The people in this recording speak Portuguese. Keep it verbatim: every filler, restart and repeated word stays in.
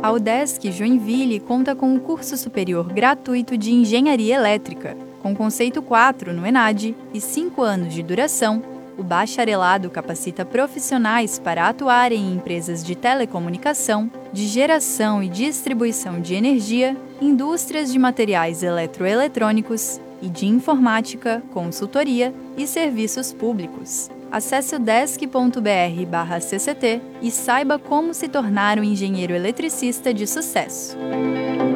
A UDESC Joinville conta com um curso superior gratuito de Engenharia Elétrica, com conceito quatro no ENAD e cinco anos de duração. O bacharelado capacita profissionais para atuarem em empresas de telecomunicação, de geração e distribuição de energia, indústrias de materiais eletroeletrônicos e de informática, consultoria e serviços públicos. Acesse udesc ponto br barra C C T e saiba como se tornar um engenheiro eletricista de sucesso.